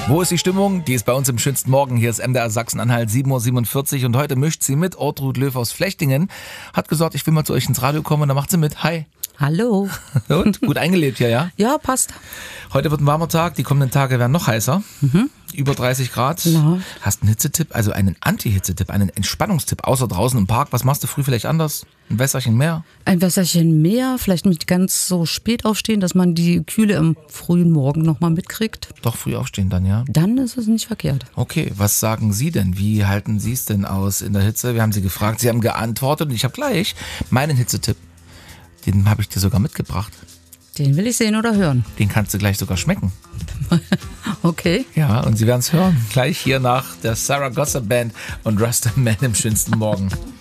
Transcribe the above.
Wo ist die Stimmung? Die ist bei uns im schönsten Morgen. Hier ist MDR Sachsen-Anhalt, 7:47 Uhr. Und heute mischt sie mit. Ortrud Löw aus Flechtingen hat gesagt, ich will mal zu euch ins Radio kommen. Und da macht sie mit. Hi. Hallo. Und gut eingelebt hier, ja? Ja, passt. Heute wird ein warmer Tag. Die kommenden Tage werden noch heißer. Über 30 Grad. Ja. Hast einen Hitzetipp, also einen Anti-Hitzetipp, einen Entspannungstipp, außer draußen im Park. Was machst du früh vielleicht anders? Ein Wässerchen mehr? Ein Wässerchen mehr, vielleicht nicht ganz so spät aufstehen, dass man die Kühle im frühen Morgen nochmal mitkriegt. Doch früh aufstehen dann, ja? Dann ist es nicht verkehrt. Okay, was sagen Sie denn? Wie halten Sie es denn aus in der Hitze? Wir haben Sie gefragt, Sie haben geantwortet und ich habe gleich meinen Hitzetipp. Den habe ich dir sogar mitgebracht. Den will ich sehen oder hören. Den kannst du gleich sogar schmecken. Okay. Ja, und Sie werden es hören. Gleich hier nach der Sarah Gossip Band und Rasta Man im schönsten Morgen.